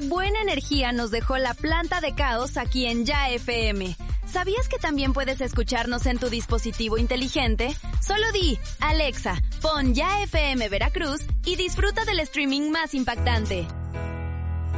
buena energía nos dejó la planta de caos aquí en Ya FM. ¿Sabías que también puedes escucharnos en tu dispositivo inteligente? Solo di, Alexa, pon Ya FM Veracruz y disfruta del streaming más impactante.